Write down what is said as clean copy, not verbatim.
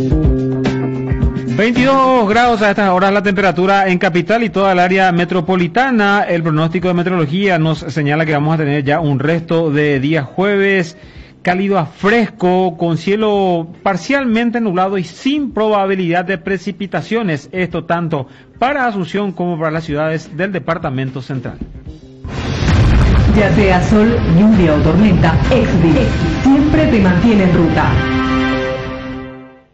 22 grados a estas horas la temperatura en capital y toda el área metropolitana. El pronóstico de meteorología nos señala que vamos a tener ya un resto de días jueves cálido a fresco, con cielo parcialmente nublado y sin probabilidad de precipitaciones. Esto tanto para Asunción como para las ciudades del departamento central. Ya sea sol, lluvia o tormenta, Exdi siempre te mantiene en ruta.